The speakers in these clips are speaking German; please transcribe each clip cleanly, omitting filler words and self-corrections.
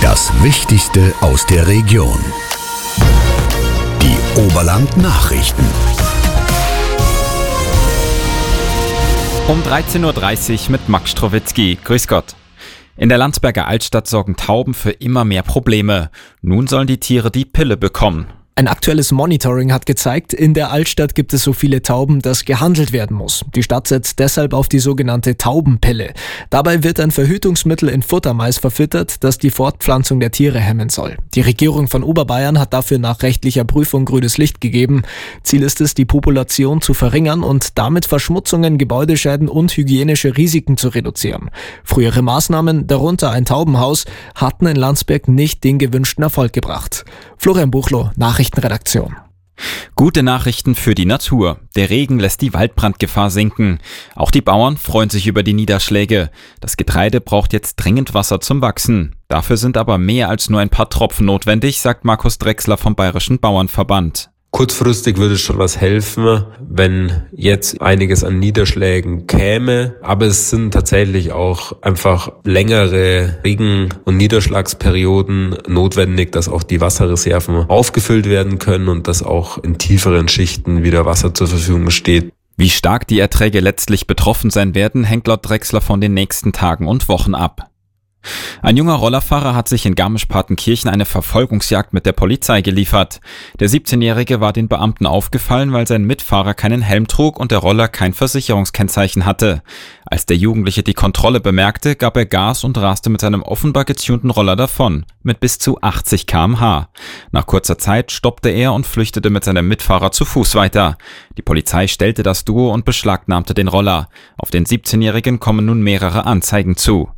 Das Wichtigste aus der Region. Die Oberland-Nachrichten. Um 13.30 Uhr mit Max Strowitzki. Grüß Gott. In der Landsberger Altstadt sorgen Tauben für immer mehr Probleme. Nun sollen die Tiere die Pille bekommen. Ein aktuelles Monitoring hat gezeigt, in der Altstadt gibt es so viele Tauben, dass gehandelt werden muss. Die Stadt setzt deshalb auf die sogenannte Taubenpille. Dabei wird ein Verhütungsmittel in Futtermais verfüttert, das die Fortpflanzung der Tiere hemmen soll. Die Regierung von Oberbayern hat dafür nach rechtlicher Prüfung grünes Licht gegeben. Ziel ist es, die Population zu verringern und damit Verschmutzungen, Gebäudeschäden und hygienische Risiken zu reduzieren. Frühere Maßnahmen, darunter ein Taubenhaus, hatten in Landsberg nicht den gewünschten Erfolg gebracht. Florian Buchloh, Nachrichtenredaktion. Gute Nachrichten für die Natur. Der Regen lässt die Waldbrandgefahr sinken. Auch die Bauern freuen sich über die Niederschläge. Das Getreide braucht jetzt dringend Wasser zum Wachsen. Dafür sind aber mehr als nur ein paar Tropfen notwendig, sagt Markus Drechsler vom Bayerischen Bauernverband. Kurzfristig würde es schon was helfen, wenn jetzt einiges an Niederschlägen käme. Aber es sind tatsächlich auch einfach längere Regen- und Niederschlagsperioden notwendig, dass auch die Wasserreserven aufgefüllt werden können und dass auch in tieferen Schichten wieder Wasser zur Verfügung steht. Wie stark die Erträge letztlich betroffen sein werden, hängt laut Drechsler von den nächsten Tagen und Wochen ab. Ein junger Rollerfahrer hat sich in Garmisch-Partenkirchen eine Verfolgungsjagd mit der Polizei geliefert. Der 17-Jährige war den Beamten aufgefallen, weil sein Mitfahrer keinen Helm trug und der Roller kein Versicherungskennzeichen hatte. Als der Jugendliche die Kontrolle bemerkte, gab er Gas und raste mit seinem offenbar getunten Roller davon, mit bis zu 80 km/h. Nach kurzer Zeit stoppte er und flüchtete mit seinem Mitfahrer zu Fuß weiter. Die Polizei stellte das Duo und beschlagnahmte den Roller. Auf den 17-Jährigen kommen nun mehrere Anzeigen zu.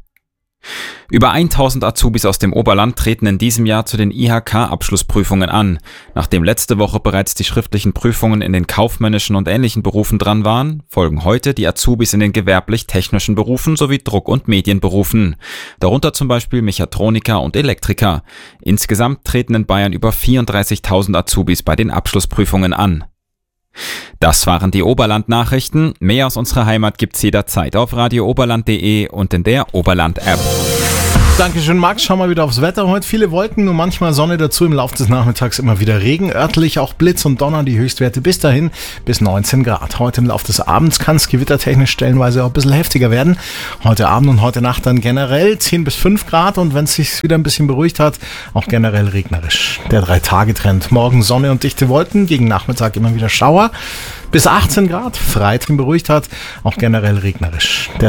Über 1000 Azubis aus dem Oberland treten in diesem Jahr zu den IHK-Abschlussprüfungen an. Nachdem letzte Woche bereits die schriftlichen Prüfungen in den kaufmännischen und ähnlichen Berufen dran waren, folgen heute die Azubis in den gewerblich-technischen Berufen sowie Druck- und Medienberufen. Darunter zum Beispiel Mechatroniker und Elektriker. Insgesamt treten in Bayern über 34.000 Azubis bei den Abschlussprüfungen an. Das waren die Oberland-Nachrichten. Mehr aus unserer Heimat gibt's jederzeit auf radiooberland.de und in der Oberland-App. Dankeschön, Max. Schau mal wieder aufs Wetter. Heute viele Wolken, nur manchmal Sonne dazu. Im Laufe des Nachmittags immer wieder Regen. Örtlich auch Blitz und Donner. Die Höchstwerte bis dahin bis 19 Grad. Heute im Laufe des Abends kann es gewittertechnisch stellenweise auch ein bisschen heftiger werden. Heute Abend und heute Nacht dann generell 10 bis 5 Grad. Und wenn es sich wieder ein bisschen beruhigt hat, auch generell regnerisch. Der 3-Tage-Trend. Morgen Sonne und dichte Wolken. Gegen Nachmittag immer wieder Schauer. Bis 18 Grad. Freitag beruhigt hat, auch generell regnerisch. Der